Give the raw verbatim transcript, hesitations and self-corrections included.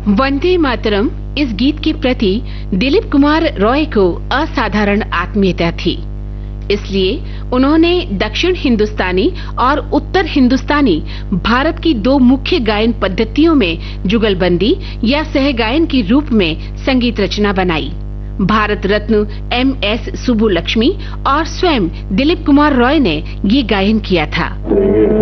वंदे मातरम इस गीत के प्रति दिलीप कुमार रॉय को असाधारण आत्मीयता थी। इसलिए उन्होंने दक्षिण हिंदुस्तानी और उत्तर हिंदुस्तानी भारत की दो मुख्य गायन पद्धतियों में जुगलबंदी या सहगायन के रूप में संगीत रचना बनाई। भारत रत्न एम एस सुब्बुलक्ष्मी और स्वयं दिलीप कुमार रॉय ने ये गायन किया था।